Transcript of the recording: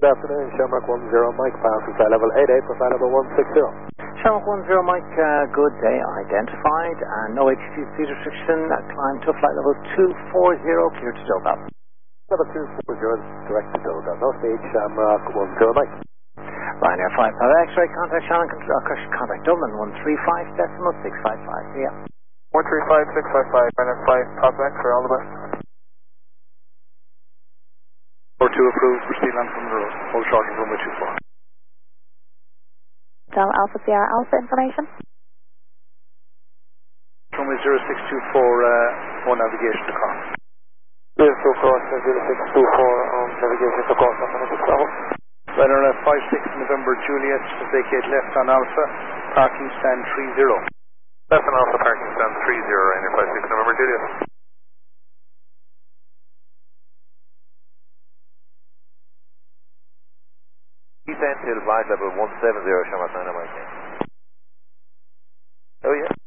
Good afternoon, Shamrock 10 Mike, passing flight level 88 for flight level 160. Shamrock 10 Mike, good day, identified, no HTC speed restriction, climb to flight level 240, clear to Doga. Level 240, direct to Doga, no speed, Shamrock 10 Mike. Ryanair 5 Papa X-ray, contact Shannon, contact Dublin 135.655, yeah. 135.655, Ryanair 5 Papa X-ray, all the best. 42 approved, proceed land from the road, hold short of runway 24. Del Alpha Sierra Alpha information. Runway 0624, on navigation to cross. 02 cross, 0624 on navigation to cross, I'm going to travel. Ryanair 56 November Juliet, vacate left on Alpha, parking stand 30. Left on Alpha, parking stand 30, Ryanair 56 November Juliet. Descend till flight level 170, Shamrock 9 Mike.